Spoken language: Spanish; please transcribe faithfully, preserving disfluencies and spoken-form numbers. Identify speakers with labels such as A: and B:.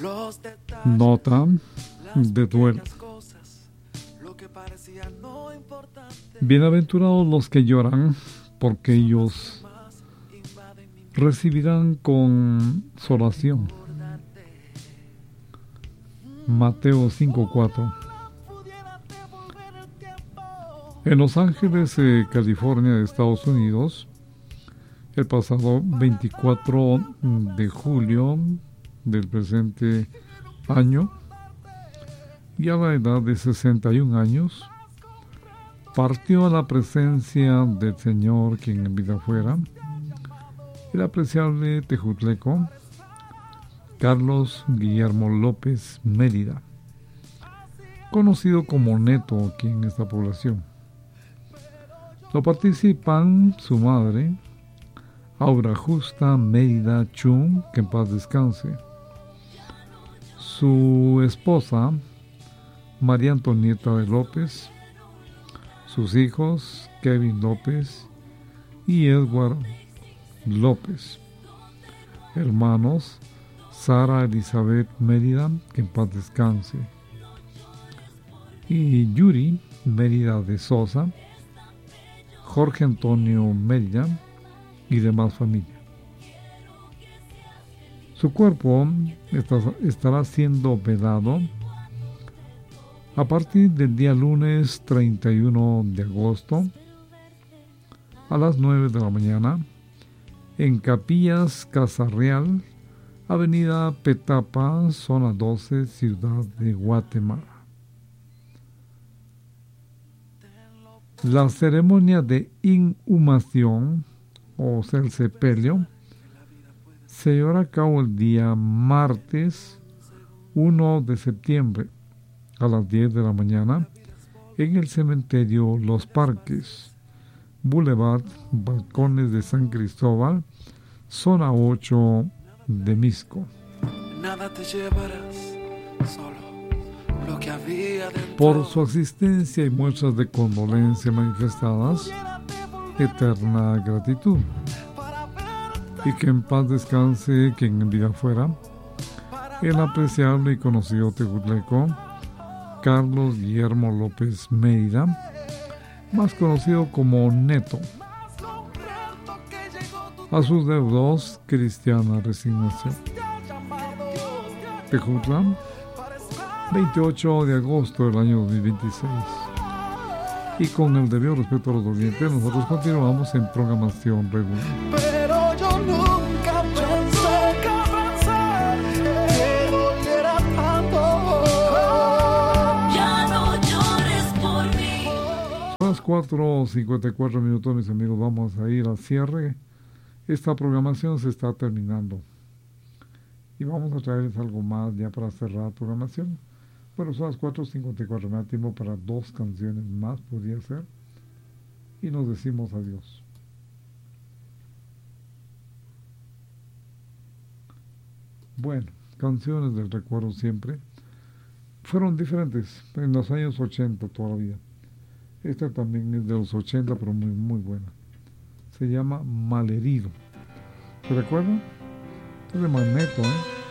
A: Nota de duelo. Bienaventurados los que lloran, porque ellos recibirán consolación. Mateo cinco cuatro. En Los Ángeles, eh, California, de Estados Unidos, el pasado veinticuatro de julio del presente año, y a la edad de sesenta y un años, partió a la presencia del Señor, quien en vida fuera, el apreciable tejutleco Carlos Guillermo López Mérida, conocido como Neto aquí en esta población. Lo participan su madre, Aura Justa Mérida Chun, que en paz descanse, su esposa, María Antonieta de López, sus hijos, Kevin López y Edward López, hermanos, Sara Elizabeth Mérida, que en paz descanse, y Yuri Mérida de Sosa, Jorge Antonio Mérida y demás familia. Su cuerpo está, estará siendo velado a partir del día lunes treinta y uno de agosto a las nueve de la mañana en Capillas Casa Real, Avenida Petapa, zona doce, Ciudad de Guatemala. La ceremonia de inhumación, o sea, el sepelio, se llevará a cabo el día martes primero de septiembre a las diez de la mañana en el cementerio Los Parques, Boulevard Balcones de San Cristóbal, zona ocho de Misco. Nada te llevarás, solo lo que había dentro. Por su asistencia y muestras de condolencia manifestadas, eterna gratitud. Y que en paz descanse quien en vida fuera, el apreciable y conocido tejutleco Carlos Guillermo López Mérida, más conocido como Neto. A sus deudos, cristiana resignación. Tejutla, veintiocho de agosto del año dos mil veintiséis. Y con el debido respeto a los oyentes, nosotros continuamos en programación regular.
B: Pero yo nunca pensé, pensé que doliera tanto. Ya no llores por mí.
A: A las cuatro cincuenta y cuatro minutos, mis amigos, vamos a ir al cierre. Esta programación se está terminando. Y vamos a traerles algo más ya para cerrar la programación. Bueno, son las cuatro cincuenta y cuatro, me da tiempo para dos canciones más, podría ser. Y nos decimos adiós. Bueno, canciones del recuerdo siempre. Fueron diferentes, en los años ochenta todavía. Esta también es de los ochenta, pero muy, muy buena. Se llama Malherido. ¿Se recuerdan? Es de Magneto, ¿eh?